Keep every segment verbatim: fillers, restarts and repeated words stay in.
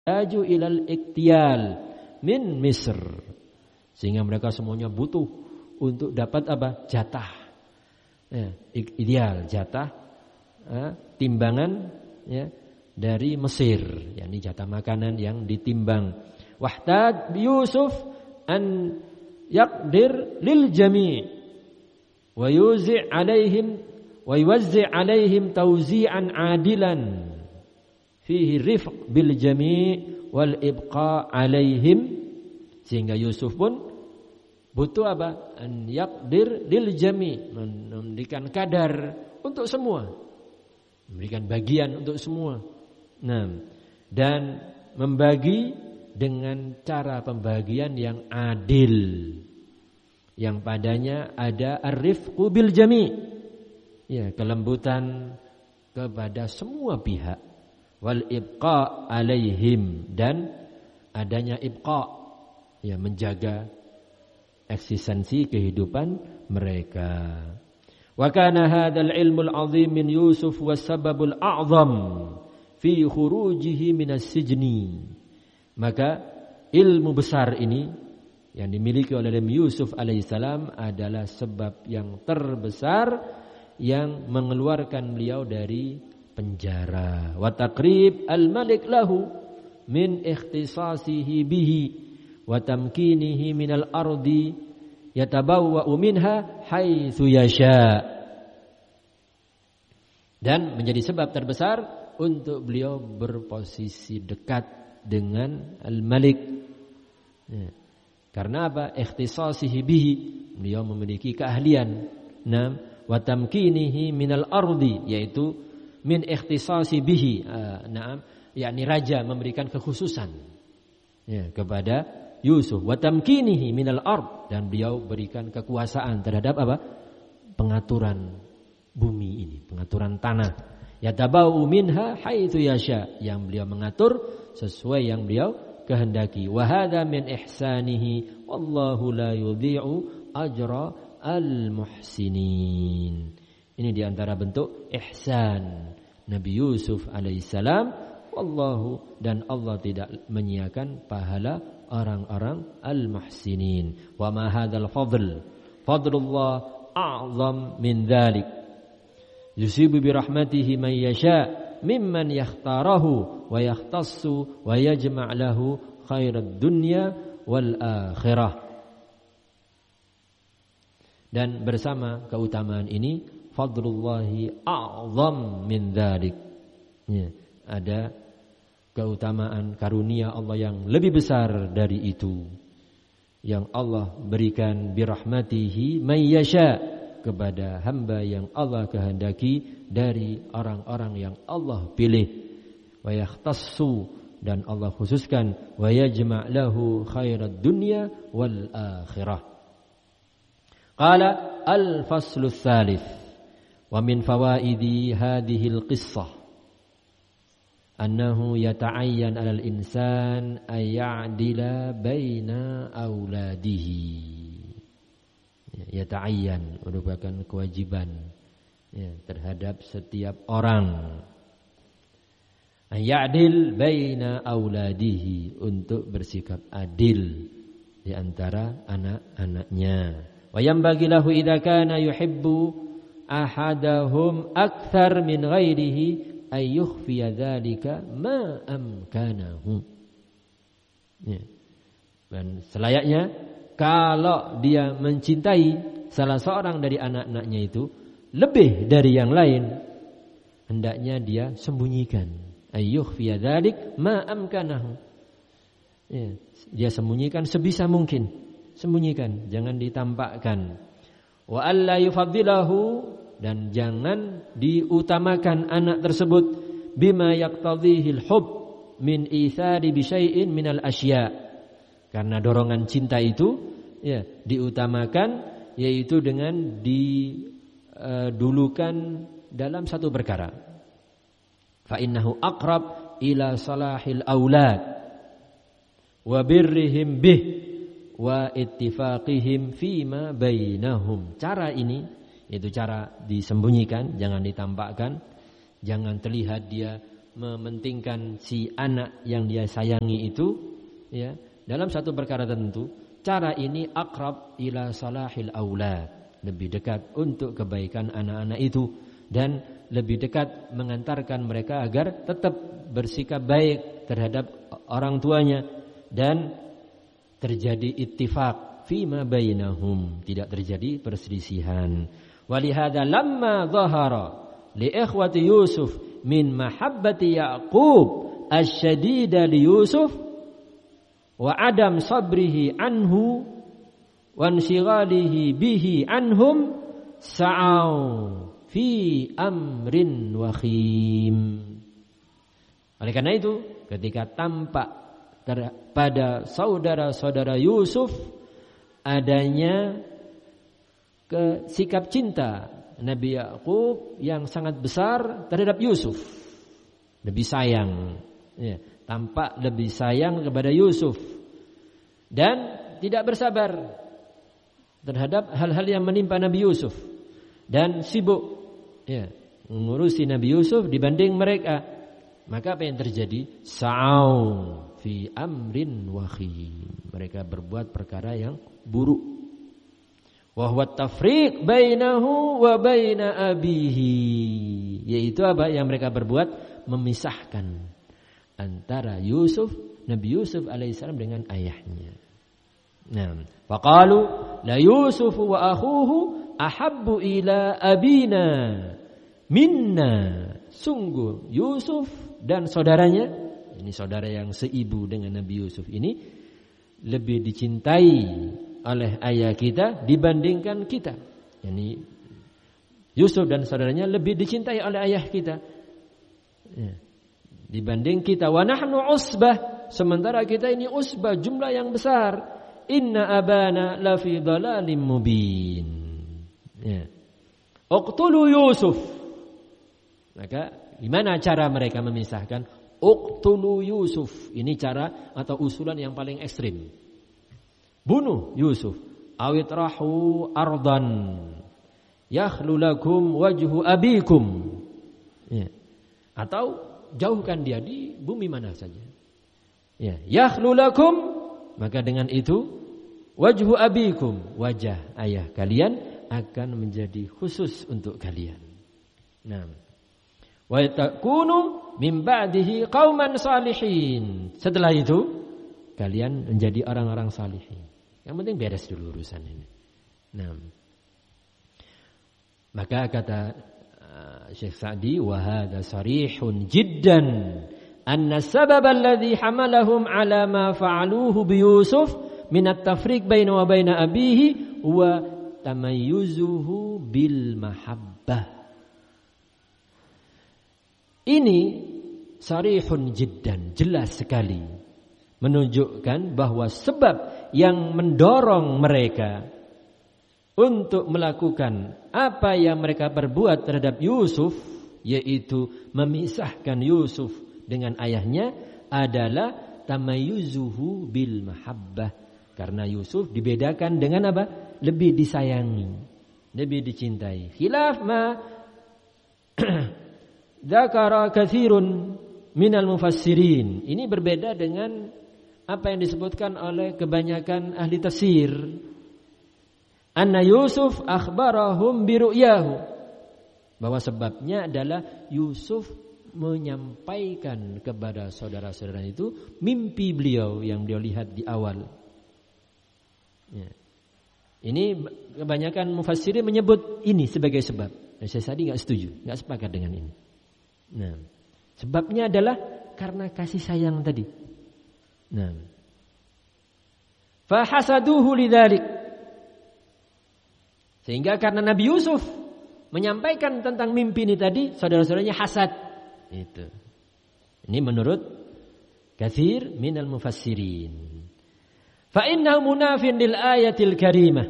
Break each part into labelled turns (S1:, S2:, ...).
S1: aju ilal iktiyal min Misr. Sehingga mereka semuanya butuh untuk dapat apa? Jatah. Ya, ideal jatah eh, timbangan ya dari Mesir, yakni jatah makanan yang ditimbang. Wahtad Yusuf an yaqdir lil jami' wa yuzi' alaihim wa yuwazzi' alaihim tawzi'an adilan fihi rifq bil jami' wal ibqa alaihim. Sehingga Yusuf pun butuh apa? An yaqdir lil jami', memberikan kadar untuk semua, memberikan bagian untuk semua. Nah, dan membagi dengan cara pembagian yang adil, yang padanya ada ar-rifqu bil jami', ya, kelembutan kepada semua pihak, wal ibqa alaihim, dan adanya ibqa, ya, menjaga eksistensi kehidupan mereka. Wa kana hadzal ilmul azim min Yusuf was sababul a'zam fi khurujihi minas sijni. Maka ilmu besar ini yang dimiliki oleh Nabi Yusuf alaihissalam adalah sebab yang terbesar yang mengeluarkan beliau dari penjara. Wa taqrib al-malik lahu min ikhtisasihi bihi wa tamkinihi minal ardi yatabawwa'u minha haitsu yasha. Dan menjadi sebab terbesar untuk beliau berposisi dekat dengan al-malik. Ya. Karena apa? Ikhtisasihi bihi, beliau memiliki keahlian. Nam wa tamkinihi minal ardi, yaitu min ikhtisasi bihi. Uh, naam, yakni raja memberikan kekhususan ya kepada Yusuf, wa tamkinihi minal ard, dan beliau berikan kekuasaan terhadap apa? Pengaturan bumi ini, pengaturan tanah. Yatabau minha haitsu yasha, yang beliau mengatur sesuai yang beliau kehendaki. Wa hadza min ihsanihi wallahu la yudhi'u ajra al-muhsinin. Ini di antara bentuk ihsan Nabi Yusuf alaihissalam, wallahu, dan Allah tidak menyia-nyiakan pahala orang-orang al-muhsinin. Wa ma hadzal fadl fadlullah a'zam min dzalik yusibu bi rahmatihi man yasha mimman yakhtarahu wa yakhtassu wa yajma' lahu khairad dunya wal akhirah. Dan bersama keutamaan ini, fadlullahi a'zam min dzalik, ya, ada keutamaan karunia Allah yang lebih besar dari itu, yang Allah berikan birahmatihi man yasha, kepada hamba yang Allah kehendaki dari orang-orang yang Allah pilih. Wa yakhtassu, dan Allah khususkan, wa yajma' lahu khairad dunya wal akhirah. Qala al-faslu tsalits wa min fawaidi hadhihi al-qissah annahu yata'ayyan 'alal insan ay ya'dila baina auladihi. Yata'ayyan merupakan kewajiban ya, terhadap setiap orang, ay ya'dil baina auladihi, untuk bersikap adil di antara anak-anaknya. Wa yanbaghi lahu idza kana yuhibbu ahadahum akthar min ghairihi ay yukhfiya dzalika ma amkanahu. Ya. Dan selayaknya kalau dia mencintai salah seorang dari anak-anaknya itu lebih dari yang lain, hendaknya dia sembunyikan. Ay yukhfiya dzalik ma amkanahu. Ya, dia sembunyikan sebisa mungkin, sembunyikan, jangan ditampakkan. Wa alla yufaddilahu, dan jangan diutamakan anak tersebut bima yaqtadhihil hub min ithari bi syai'in minal asya, karena dorongan cinta itu ya diutamakan, yaitu dengan didulukan dalam satu perkara. Fa innahu aqrab ila salahil aulad wa birrihim bih wa ittifaqihim fima bainahum. Cara ini, yaitu cara disembunyikan, jangan ditampakkan, jangan terlihat dia mementingkan si anak yang dia sayangi itu, ya, dalam satu perkara tertentu, cara ini akrab ila salahil aulad, lebih dekat untuk kebaikan anak-anak itu dan lebih dekat mengantarkan mereka agar tetap bersikap baik terhadap orang tuanya dan terjadi ittifaq fima bainahum, tidak terjadi perselisihan. Walihada lamma dhahara li ikhwati Yusuf min mahabbati Yaqub asyadida li Yusuf wa adam sabrihi anhu wa inshigalihi bihi anhum sa'au fi amrin wakhim. Oleh karena itu, ketika tampak pada saudara-saudara Yusuf adanya ke sikap cinta Nabi Yaqub yang sangat besar terhadap Yusuf, lebih sayang, ya, tampak lebih sayang kepada Yusuf dan tidak bersabar terhadap hal-hal yang menimpa Nabi Yusuf dan sibuk, ya, mengurusi Nabi Yusuf dibanding mereka. Maka apa yang terjadi? Sa'au fi amrin wakhim, mereka berbuat perkara yang buruk. Wa huwa tafriq bainahu wa baina abihi, yaitu apa yang mereka berbuat? Memisahkan antara Yusuf, Nabi Yusuf alaihissalam dengan ayahnya. Nah, faqalu la Yusuf wa akhuhu ahabbu ila abina minna. Sungguh Yusuf dan saudaranya, ini saudara yang seibu dengan Nabi Yusuf ini, lebih dicintai oleh ayah kita dibandingkan kita. Yani Yusuf dan saudaranya lebih dicintai oleh ayah kita, ya, dibanding kita. Wa nahnu usbah, sementara kita ini usbah, jumlah yang besar. Inna abana lafi dhalalim mubin. Ya. Uqtulu Yusuf. Maka gimana cara mereka memisahkan? Uqtulu Yusuf. Ini cara atau usulan yang paling ekstrim. Bunuh Yusuf. Awitrahu ardan yakhlu lakum wajhu abikum. Ya. Atau jauhkan dia di bumi mana saja. Ya, yakhlu lakum, maka dengan itu wajhu abikum, wajah ayah kalian akan menjadi khusus untuk kalian. Nah, wa takunu min ba'dihi qauman salihin. Setelah itu kalian menjadi orang-orang salihin. Yang penting beres dulu urusan ini. Nah, maka kata uh, Syekh Sa'di, wa hadza sarihun jiddan anna sabab alladhi hamalahum ala ma fa'aluhu bi Yusuf min at-tafriq baina wa baina abihi wa tamayyuzuhu bil mahabbah. Ini sarihun jiddan, jelas sekali menunjukkan bahwa sebab yang mendorong mereka untuk melakukan apa yang mereka perbuat terhadap Yusuf, yaitu memisahkan Yusuf dengan ayahnya, adalah tamayyuzuhu bil mahabbah. Karena Yusuf dibedakan dengan apa? Lebih disayangi, lebih dicintai. Khilaf ma dzakara katsirun minal mufassirin. Ini berbeda dengan apa yang disebutkan oleh kebanyakan ahli tafsir. Anna Yusuf akhbarahum bi ru'yahu. Bahwa sebabnya adalah Yusuf menyampaikan kepada saudara-saudara itu mimpi beliau yang beliau lihat di awal. Ya. Ini kebanyakan mufassirin menyebut ini sebagai sebab. Saya tadi nggak setuju, nggak sepakat dengan ini. Nah, sebabnya adalah karena kasih sayang tadi. Nah, fahasaduhu lidzalik. Sehingga karena Nabi Yusuf menyampaikan tentang mimpi ini tadi, saudara-saudaranya hasad. Itu. Ini menurut katsir minal mufassirin. Fa innahu munafin lil ayatil karimah.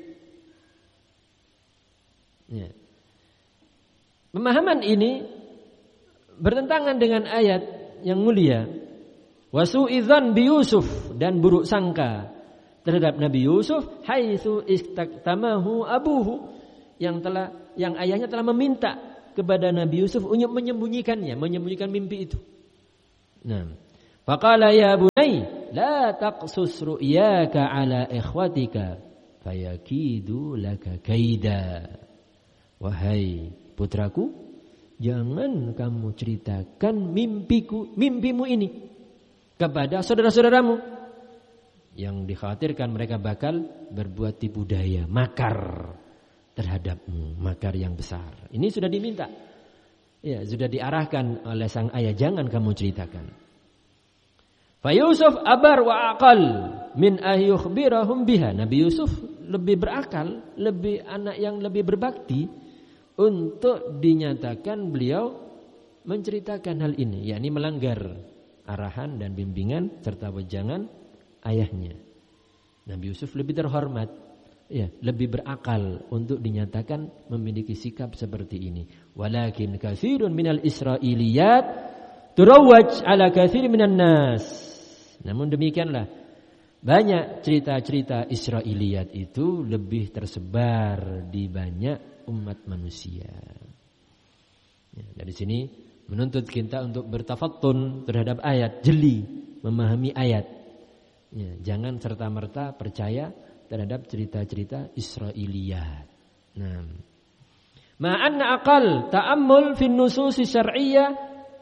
S1: Ya. Pemahaman ini bertentangan dengan ayat yang mulia. Wasu'idzan bi Yusuf, dan buruk sangka terhadap Nabi Yusuf, haitsu istaktamahu abuhu, yang telah yang ayahnya telah meminta kepada Nabi Yusuf untuk menyembunyikannya, menyembunyikan mimpi itu. Nah, faqala ya bunai la taqsus ru'yaka ala ikhwatika fayakidu laka kaida. Wahai putraku, jangan kamu ceritakan mimpiku, mimpimu ini kepada saudara-saudaramu yang dikhawatirkan mereka bakal berbuat tipu daya, makar terhadapmu, makar yang besar. Ini sudah diminta. Ya, sudah diarahkan oleh sang ayah, jangan kamu ceritakan. Fa Yusuf abar wa aqal min ayyukhbirahum biha. Nabi Yusuf lebih berakal, lebih anak yang lebih berbakti untuk dinyatakan beliau menceritakan hal ini, yakni melanggar arahan dan bimbingan serta wejangan ayahnya. Nabi Yusuf lebih terhormat, ya, lebih berakal untuk dinyatakan memiliki sikap seperti ini. Walakin katsirun minal israiliyat turawwaj ala katsir minan nas. Namun demikianlah, banyak cerita-cerita Israiliyat itu lebih tersebar di banyak umat manusia. Ya, dari sini menuntut kita untuk bertafattun terhadap ayat, jeli memahami ayat. Ya, jangan serta-merta percaya terhadap cerita-cerita Israiliyat. Nah, ma'anna aqal ta'ammul fin nusus syar'iyyah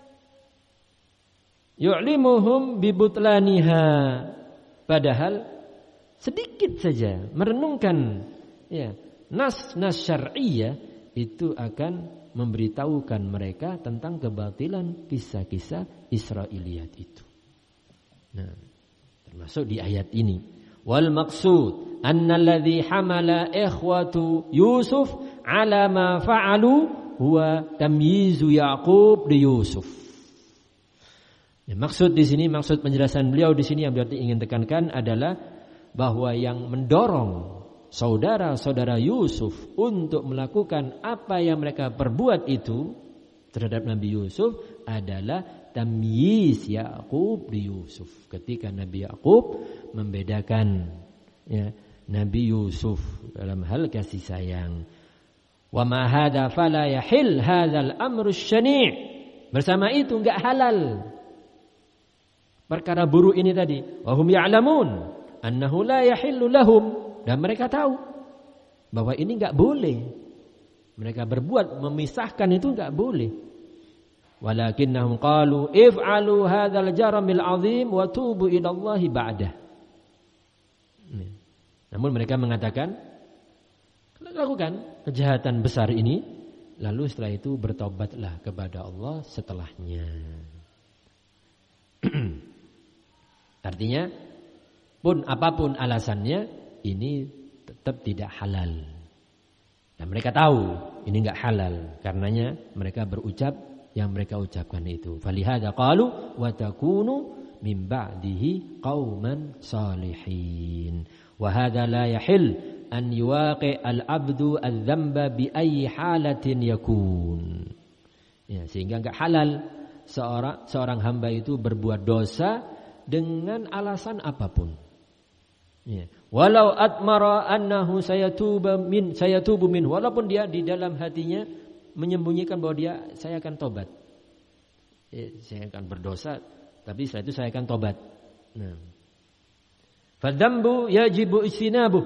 S1: yu'limuhum bibutlaniha. Padahal sedikit saja merenungkan ya nas-nas syar'iyyah itu akan memberitahukan mereka tentang kebatilan kisah-kisah Israiliyat itu. Nah, termasuk di ayat ini. Wal maqsud anna alladhi hamala ikhwatu Yusuf ala ma fa'alu huwa tamyizu Yaqub li Yusuf. Ya, maksud di sini, maksud penjelasan beliau di sini yang berarti ingin tekankan adalah bahwa yang mendorong saudara-saudara Yusuf untuk melakukan apa yang mereka perbuat itu terhadap Nabi Yusuf adalah tamyiz Yaqub di Yusuf. Ketika Nabi Yaqub membedakan ya, Nabi Yusuf dalam hal kasih sayang. Wa ma hadza fala yahil hadzal amru syani'. Bersama itu enggak halal perkara buruk ini tadi. Wa hum ya'lamun annahu la yahillu lahum, dan mereka tahu bahwa ini enggak boleh. Mereka berbuat memisahkan itu enggak boleh. Walakinnahum qalu if'alu hadzal jaramil azim wa tubu ila Allah ba'dah. Namun mereka mengatakan, lakukan kejahatan besar ini, lalu setelah itu bertobatlah kepada Allah setelahnya. Artinya, pun apapun alasannya, ini tetap tidak halal. Dan mereka tahu ini enggak halal, karenanya mereka berucap yang mereka ucapkan itu. Falihada qalu wa takunu min ba'dihi qauman salihin. Wa hadza la yahil an yuwaqi al-'abdu adz-dzamba bi ayyi halatin yakun. Ya, sehingga enggak halal seorang seorang hamba itu berbuat dosa dengan alasan apapun. Ya. Walau atmara annahu sayatubu min sayatubu min, walaupun dia di dalam hatinya menyembunyikan bahwa dia saya akan tobat. Ya, saya akan berdosa, tapi setelah itu saya akan tobat. Nah. Fadzambu yajibu istinabuh.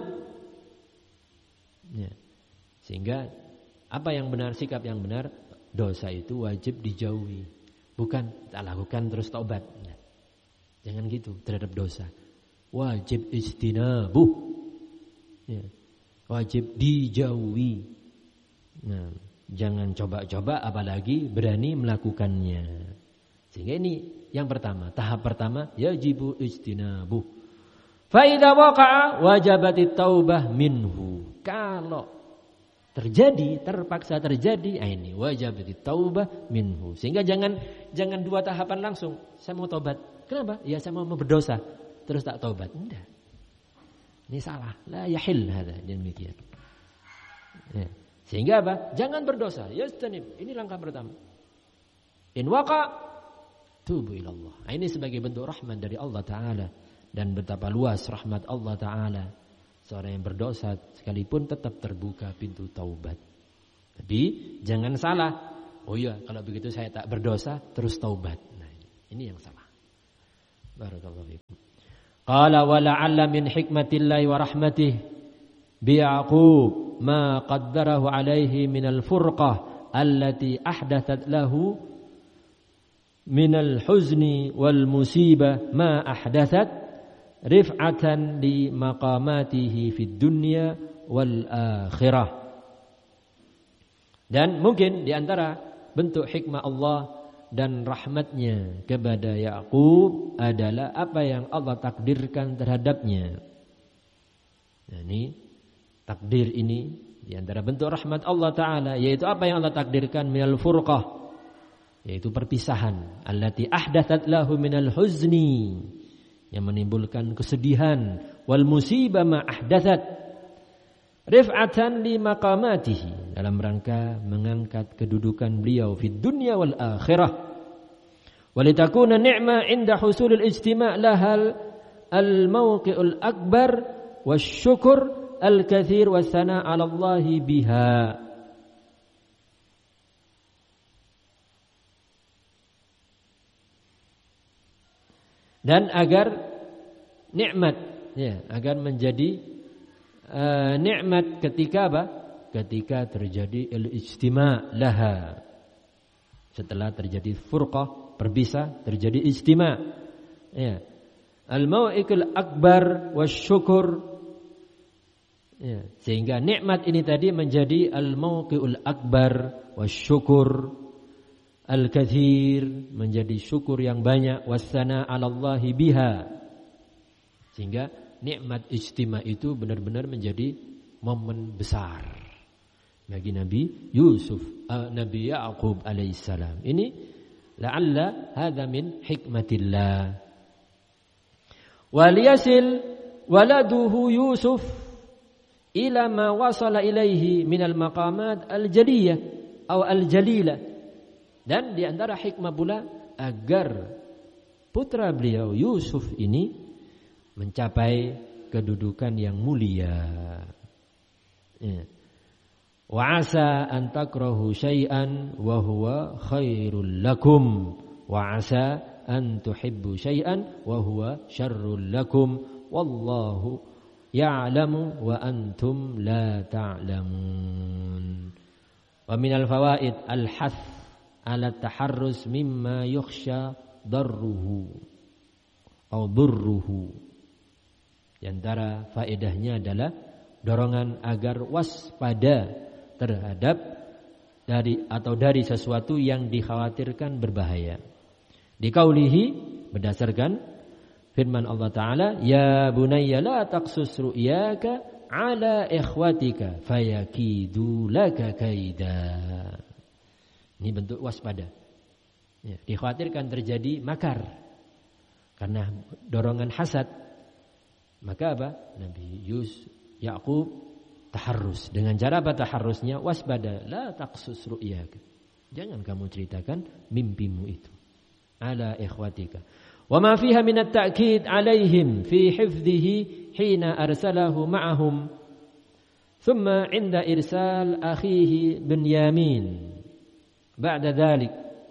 S1: Ya. Sehingga apa yang benar, sikap yang benar, dosa itu wajib dijauhi. Bukan tak lakukan terus tobat. Nah. Jangan gitu terhadap dosa. Wajib istinabuh. Ya. Wajib dijauhi. Nah, jangan coba-coba apalagi berani melakukannya. Sehingga ini yang pertama, tahap pertama, yajibu istinabuh. Fa idza waqa'a wajabatit taubah minhu. Kalau terjadi, terpaksa terjadi, ini wajabatit taubah minhu. Sehingga jangan jangan dua tahapan langsung. Saya mau tobat. Kenapa? Ya saya mau berdosa terus tak tobat. Enggak. Ini salah. La yahil hadza, demikian. Ya. Sehingga apa? Jangan berdosa. Yastanib. Ini langkah pertama. In waqa tubu ilallah. Nah, ini sebagai bentuk rahmat dari Allah Ta'ala. Dan betapa luas rahmat Allah Ta'ala. Seorang yang berdosa sekalipun tetap terbuka pintu taubat. Tapi jangan salah. Oh iya, kalau begitu saya tak berdosa, terus taubat. Nah, ini yang salah. Barakallahu fiikum. Qala wa la'alla min hikmatillahi wa rahmatihi bi Yaqub ma qaddarahu alaihi min al-furqah allati ahdathat lahu min al-huzni wal musibah ma ahdathat rif'atan li maqamatihi fid dunya wal akhirah. Dan mungkin di antara bentuk hikmah Allah dan rahmatnya kepada Yaqub adalah apa yang Allah takdirkan terhadapnya. Nah, ini takdir ini di antara bentuk rahmat Allah Ta'ala, yaitu apa yang Allah takdirkan minal furqah, yaitu perpisahan. Allati ahdathat lahu minal huzni, yang menimbulkan kesedihan. Wal musibah ma ahdathat rif'atan li maqamatihi, dalam rangka mengangkat kedudukan beliau fid dunya wal akhirah. Walitakuna ni'ma 'inda husulil ijtima' lahal al-mawqi'ul akbar wasyukur al-katsir wassana 'ala Allah biha. Dan agar nikmat, ya, agar menjadi Uh, nikmat ketika apa? Ketika terjadi al-ijtima' laha. Setelah terjadi furqah, berpisah, terjadi ijtima'. Ya. Al-mau'ikul akbar wasyukur. Ya, sehingga nikmat ini tadi menjadi al-mauqiul akbar wasyukur al-katsir, menjadi syukur yang banyak, wassana 'alallahi biha. Sehingga nikmat ijtima itu benar-benar menjadi momen besar bagi Nabi Yusuf, uh, Nabi Yaqub alaihissalam. Ini la'alla hadza min hikmatillah. Waliyasil waladuhu Yusuf ila ma wasala ilaihi minal maqamat al-jaliyah atau al-jalilah. Dan di antara hikmah pula agar putra beliau Yusuf ini mencapai kedudukan yang mulia. Ya. Wa asa an takrahu syai'an wa huwa khairul lakum wa asa an tuhibbu syai'an wa huwa syarrul lakum wallahu ya'lamu wa antum la ta'lamun. Wa minal fawaid al-hath ala taharrus mimma yukhsha darruhu atau durruhu. Di antara faedahnya adalah dorongan agar waspada terhadap dari atau dari sesuatu yang dikhawatirkan berbahaya. Di qaulihi, berdasarkan firman Allah Ta'ala, ya bunayya la taqsus ru'yaka ala ikhwatika fayakidu laka kaida. Ini bentuk waspada. Ya, dikhawatirkan terjadi makar karena dorongan hasad. Maka apa? Nabi Yusuf Yaqub taharrus. Dengan cara apa taharrusnya? Waspada, la taqsus ru'yaka. Jangan kamu ceritakan mimpimu itu ala ikhwatika. Wa ma fiha min at-ta'kid 'alaihim fi hifdhihi hina arsalahu ma'ahum. Thumma 'inda irsal akhihi Binyamin. Ba'da dhalik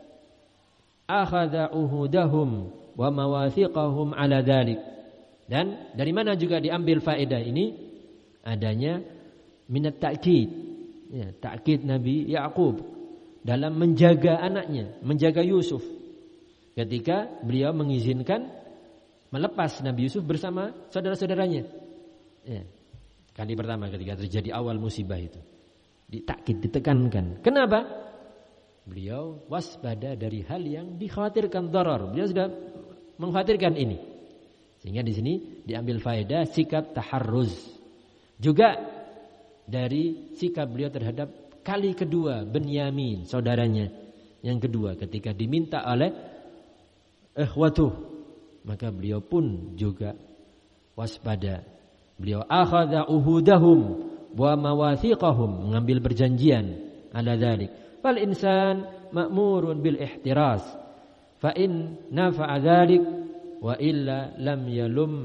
S1: akhadha uhudahum wa mawathiqahum 'ala dhalik. Dan dari mana juga diambil faedah ini? Adanya minat ta'kid, ya, ta'kid Nabi Yaqub dalam menjaga anaknya, menjaga Yusuf. Ketika beliau mengizinkan melepas Nabi Yusuf bersama saudara-saudaranya. Ya, kali pertama ketika terjadi awal musibah itu. Ditakkid, ditekankan. Kenapa? Beliau waspada dari hal yang dikhawatirkan darar. Beliau sudah mengkhawatirkan ini. Sehingga di sini diambil faedah sikap taharruz. Juga dari sikap beliau terhadap kali kedua Binyamin, saudaranya yang kedua, ketika diminta oleh ikhwatuh, maka beliau pun juga waspada. Beliau akhadha uhudahum wa mawathiqahum, mengambil perjanjian ala dzalik. Fal insan ma'murun bil ihtiras. Fa in nafa'a dzalik wa illa lam yalum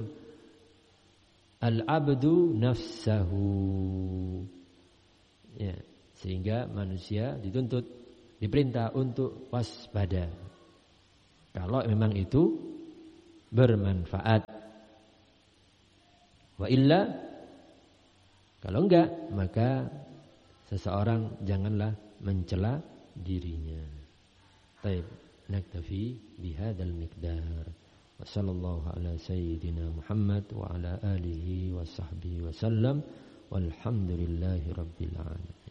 S1: al-abdu nafsahu. Ya, sehingga manusia dituntut diperintah untuk waspada. Kalau memang itu bermanfaat. Wa illa, kalau enggak, maka seseorang janganlah mencela dirinya. Baik, naktafi bihadzal miqdar. Wa sallallahu ala sayyidina Muhammad wa ala alihi wa sahbihi wa sallam. Walhamdulillahi rabbil alamin.